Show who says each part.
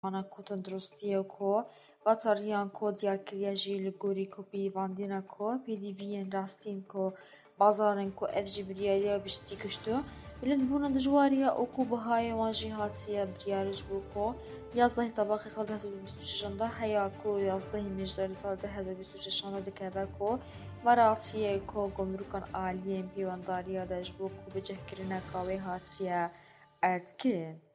Speaker 1: Ana ku tëndrustiye ko, bataryan ko diyarkiriya jî li gorî ku peyivandîna ku pêdiviyên rastîn ku bazarên ku ev jî biryariya piştî kuştu, bilindbûna dijwar ya û ku bihayê wan jî hatiye biryar ji bo ku yazdehê Tebexê sal 2026 de heya ku yazdehê Mêjdar sal 2026 de dikeve ku weratiyê ku gomrûkan aliyên pêwandariya de ji bo ku bicihkirineka wê hatiye erdkirin.